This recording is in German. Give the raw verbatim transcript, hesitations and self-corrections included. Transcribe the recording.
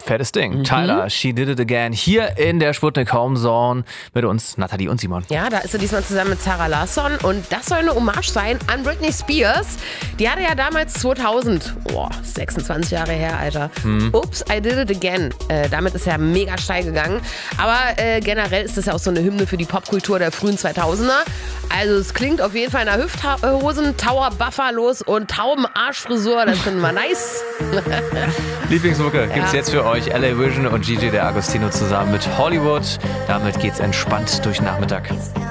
Fettes Ding. Mhm. Tyler, She Did It Again. Hier in der Sputnik Home Zone mit uns, Nathalie und Simon. Ja, da ist sie diesmal zusammen mit Sarah Larsson. Und das soll eine Hommage sein an Britney Spears. Die hatte ja damals zweitausend, boah, sechsundzwanzig Jahre her, Alter. Mhm. Oops, I Did It Again. Äh, damit ist er mega steil gegangen. Aber äh, generell ist das ja auch so eine Hymne für die Popkultur der frühen zweitausender. Also es klingt auf jeden Fall nach Hüfthosen, Tower, Buffalos und Taubenarschfrisur. Das finden wir nice. Lieblingsmucke gibt's Ja. jetzt für euch. L A Vision und Gigi D'Agostino zusammen mit Hollywood. Damit geht's entspannt durch den Nachmittag.